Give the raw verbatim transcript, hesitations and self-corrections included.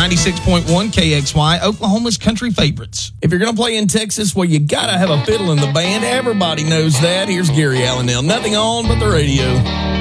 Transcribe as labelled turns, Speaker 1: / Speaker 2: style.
Speaker 1: ninety-six point one K X Y, Oklahoma's country favorites. If you're going to play in Texas, well, you got to have a fiddle in the band. Everybody knows that. Here's Gary Allenell. Nothing on but the radio.